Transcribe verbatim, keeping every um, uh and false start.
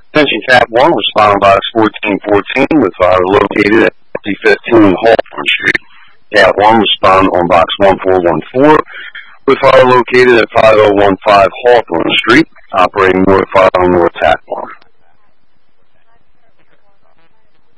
Attention Cat one, respond on box fourteen fourteen with fire located at fifty fifteen Hawthorne Street. Cat one, respond on box one four one four with fire located at five oh one five Hawthorne Street, operating north fire on north tack bar.